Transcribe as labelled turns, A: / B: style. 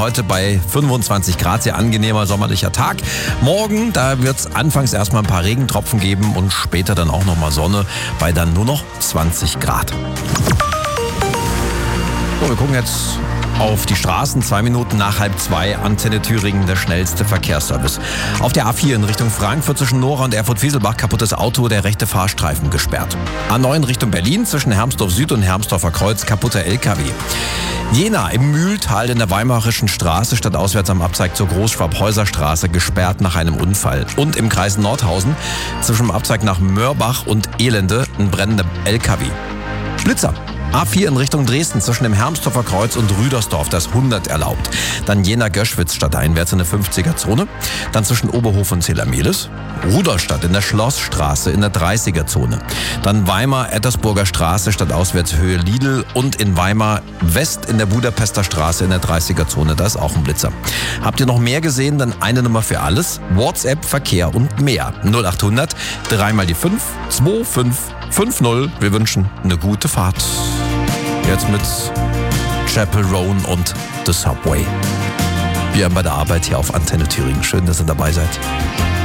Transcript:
A: heute bei 25 Grad, sehr angenehmer sommerlicher Tag. Morgen, da wird es anfangs erstmal ein paar Regentropfen geben und später dann auch nochmal Sonne bei dann nur noch 20 Grad. So, wir gucken jetzt auf die Straßen, 2 Minuten nach 1:30, Antenne Thüringen, der schnellste Verkehrsservice. Auf der A4 in Richtung Frankfurt zwischen Nora und Erfurt-Wieselbach kaputtes Auto, der rechte Fahrstreifen gesperrt. A9 Richtung Berlin zwischen Hermsdorf Süd und Hermsdorfer Kreuz, kaputter LKW. Jena im Mühltal in der Weimarischen Straße stadtauswärts am Abzweig zur Großschwabhäuser gesperrt nach einem Unfall. Und im Kreis Nordhausen zwischen dem Abzweig nach Mörbach und Elende ein brennender LKW. Blitzer. A4 in Richtung Dresden zwischen dem Hermsdorfer Kreuz und Rüdersdorf, das 100 erlaubt. Dann Jena-Göschwitz stadteinwärts in der 50er-Zone. Dann zwischen Oberhof und Zelamelis. Rudolstadt in der Schlossstraße in der 30er-Zone. Dann Weimar-Ettersburger Straße stadtauswärts Höhe Lidl und in Weimar West in der Budapester Straße in der 30er-Zone. Da ist auch ein Blitzer. Habt ihr noch mehr gesehen? Dann eine Nummer für alles. WhatsApp, Verkehr und mehr. 0800 3 mal die 5 2550. Wir wünschen eine gute Fahrt. Jetzt mit Chapel Roan und The Subway. Wir haben bei der Arbeit hier auf Antenne Thüringen. Schön, dass ihr dabei seid.